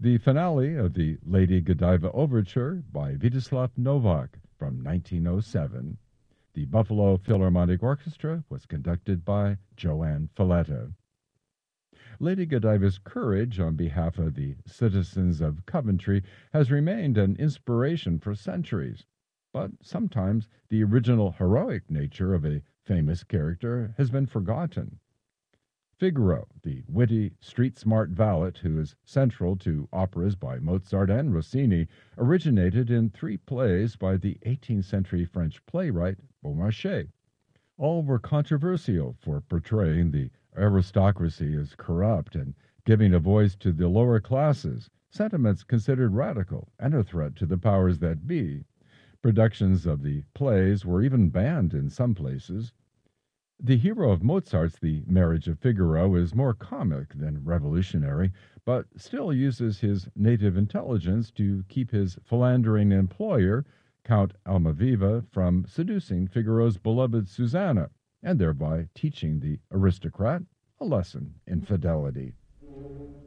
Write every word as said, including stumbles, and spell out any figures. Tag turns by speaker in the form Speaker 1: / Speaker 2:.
Speaker 1: the finale of the Lady Godiva Overture by Vítězslav Novák from nineteen oh seven. The Buffalo Philharmonic Orchestra was conducted by Joanne Falletta. Lady Godiva's courage on behalf of the citizens of Coventry has remained an inspiration for centuries, but sometimes the original heroic nature of a famous character has been forgotten. Figaro, the witty, street-smart valet who is central to operas by Mozart and Rossini, originated in three plays by the eighteenth century French playwright Beaumarchais. All were controversial for portraying the aristocracy as corrupt and giving a voice to the lower classes, sentiments considered radical and a threat to the powers that be. Productions of the plays were even banned in some places. The hero of Mozart's The Marriage of Figaro is more comic than revolutionary, but still uses his native intelligence to keep his philandering employer, Count Almaviva, from seducing Figaro's beloved Susanna, and thereby teaching the aristocrat a lesson in fidelity.